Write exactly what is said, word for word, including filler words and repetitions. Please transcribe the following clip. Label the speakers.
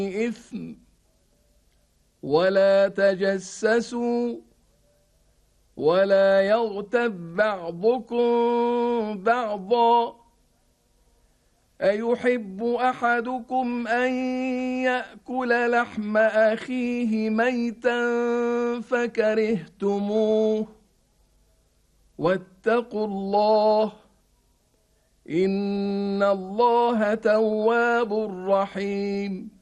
Speaker 1: إثم ولا تجسسوا ولا يغتب بعضكم بعضا أيحب أحدكم أن يأكل لحم أخيه ميتا فكرهتموه واتقوا الله إن الله تواب رحيم.